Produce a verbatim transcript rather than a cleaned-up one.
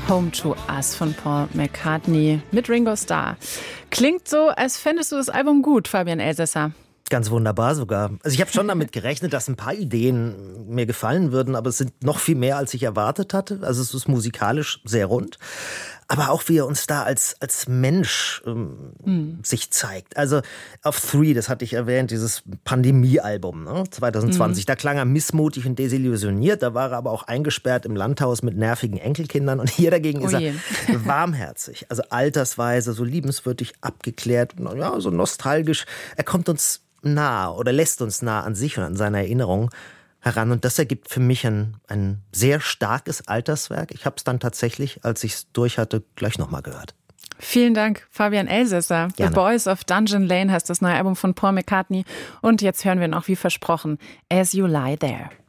Home to Us von Paul McCartney mit Ringo Starr. Klingt so, als fändest du das Album gut, Fabian Elsässer. Ganz wunderbar sogar. Also ich habe schon damit gerechnet, dass ein paar Ideen mir gefallen würden, aber es sind noch viel mehr, als ich erwartet hatte. Also es ist musikalisch sehr rund. Aber auch wie er uns da als, als Mensch ähm, hm. sich zeigt. Also auf Three, das hatte ich erwähnt, dieses Pandemie-Album, ne, zwanzig zwanzig, hm. da klang er missmutig und desillusioniert. Da war er aber auch eingesperrt im Landhaus mit nervigen Enkelkindern. Und hier dagegen ist oh er warmherzig, also altersweise, so liebenswürdig abgeklärt, ja, so nostalgisch. Er kommt uns nah oder lässt uns nah an sich und an seine Erinnerungen heran. Und das ergibt für mich ein, ein sehr starkes Alterswerk. Ich habe es dann tatsächlich, als ich es durch hatte, gleich nochmal gehört. Vielen Dank, Fabian Elsässer. The Boys of Dungeon Lane heißt das neue Album von Paul McCartney. Und jetzt hören wir noch, wie versprochen, As You Lie There.